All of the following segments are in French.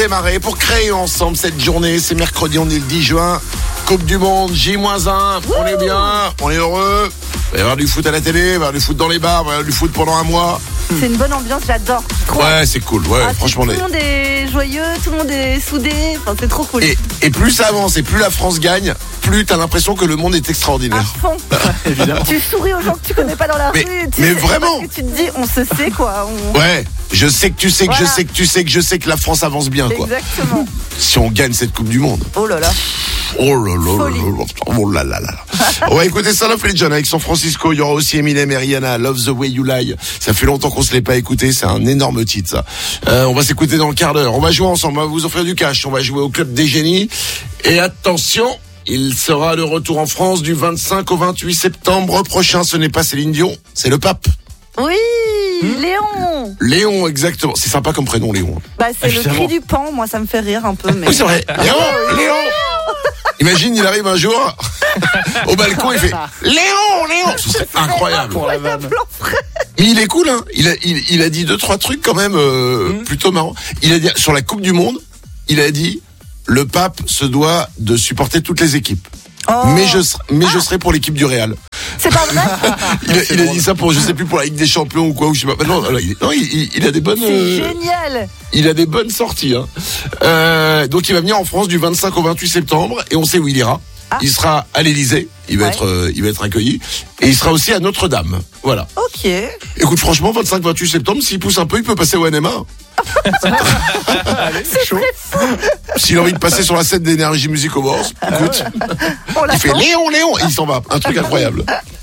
démarrer, pour créer ensemble cette journée. C'est mercredi, on est le 10 juin. Coupe du Monde, J-1, on est bien, on est heureux. Il va y avoir du foot à la télé, il va y avoir du foot dans les bars, il va y avoir du foot pendant un mois. C'est une bonne ambiance, j'adore. Ouais, c'est cool, ouais, franchement. Tout le monde est joyeux, tout le monde est soudé, enfin, c'est trop cool. Et plus ça avance et plus la France gagne, plus t'as l'impression que le monde est extraordinaire. À fond. Évidemment. Tu souris aux gens que tu connais pas dans la rue. Mais vraiment. Parce que tu te dis, on se sait quoi. Ouais, je sais que tu sais que Voilà. je sais que la France avance bien, quoi. Exactement. Si on gagne cette Coupe du Monde. Oh là là. Oh là là Folie. là là. Oh là là là. On va écouter Son of Legend avec San Francisco. Il y aura aussi Eminem et Rihanna, Love the Way You Lie. Ça fait longtemps qu'on se l'est pas écouté. C'est un énorme titre, ça. On va s'écouter dans le quart d'heure. On va jouer ensemble. On va vous offrir du cash. On va jouer au Club des Génies. Et attention, il sera de retour en France du 25 au 28 septembre prochain. Ce n'est pas Céline Dion, c'est le pape. Oui, Léon. Léon, exactement. C'est sympa comme prénom, Léon. Bah, c'est le Évidemment. cri du pan. Moi, ça me fait rire un peu. Mais... Oui, c'est vrai. Léon. Imagine, il arrive un jour au balcon, il fait Léon. Ce serait incroyable. Pour la vanne. Mais il est cool, hein. Il a dit 2-3 trucs quand même plutôt marrants. Il a dit sur la Coupe du Monde, il a dit le pape se doit de supporter toutes les équipes. Oh. Mais je serai pour l'équipe du Real. C'est pas vrai. Il a dit ça pour, je sais plus, pour la Ligue des Champions ou quoi, ou je sais pas. Non, il a des bonnes. C'est génial. Il a des bonnes sorties. Hein. Donc il va venir en France du 25 au 28 septembre et on sait où il ira. Ah. Il sera à l'Élysée. Il va être accueilli et il sera aussi à Notre-Dame. Voilà. Ok. Écoute, franchement, 25-28 septembre, s'il pousse un peu, il peut passer au NMA. Allez, c'est chaud. S'il a envie de passer sur la scène d'Energy Music Awards, écoute, il fait Léon, et il s'en va. Un truc incroyable.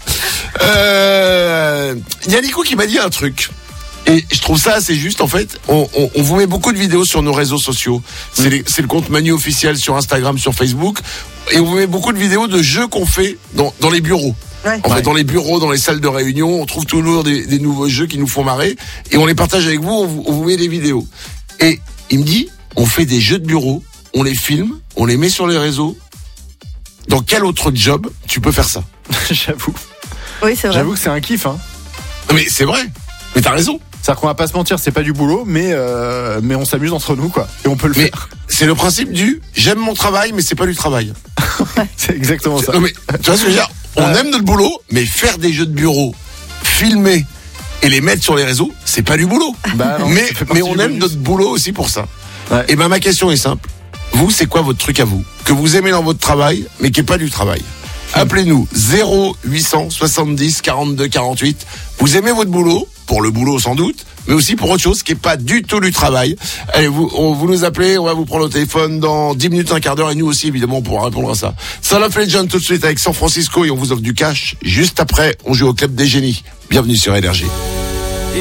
Il y a Nico qui m'a dit un truc. Et je trouve ça assez juste, en fait. On vous met beaucoup de vidéos sur nos réseaux sociaux. C'est le compte Manu officiel sur Instagram, sur Facebook. Et on vous met beaucoup de vidéos de jeux qu'on fait dans les bureaux. Ouais. En fait, dans les bureaux, dans les salles de réunion, on trouve toujours des nouveaux jeux qui nous font marrer. Et on les partage avec vous, on vous met des vidéos. Et il me dit, on fait des jeux de bureau, on les filme, on les met sur les réseaux. Dans quel autre job tu peux faire ça? J'avoue. Oui, c'est vrai. J'avoue que c'est un kiff, hein. Mais c'est vrai. Mais t'as raison. C'est-à-dire qu'on va pas se mentir, c'est pas du boulot, mais on s'amuse entre nous, quoi. Et on peut le Mais faire. c'est le principe du j'aime mon travail, mais c'est pas du travail. C'est exactement ça. Non mais tu vois ce que je veux dire? On aime notre boulot, mais faire des jeux de bureau, filmer et les mettre sur les réseaux, c'est pas du boulot. Bah non, mais ça fait partie on du aime bonus. notre boulot aussi pour ça. Ouais. Et ben ma question est simple. Vous, c'est quoi votre truc à vous que vous aimez dans votre travail, mais qui est pas du travail? Appelez-nous 0800 70 42 48. Vous aimez votre boulot, pour le boulot sans doute, mais aussi pour autre chose qui est pas du tout du travail. Allez, vous nous appelez, on va vous prendre au téléphone dans 10 minutes, un quart d'heure, et nous aussi, évidemment, on pourra répondre à ça. Son of Legend tout de suite avec San Francisco, et on vous offre du cash. Juste après, on joue au Club des Génies. Bienvenue sur Énergie.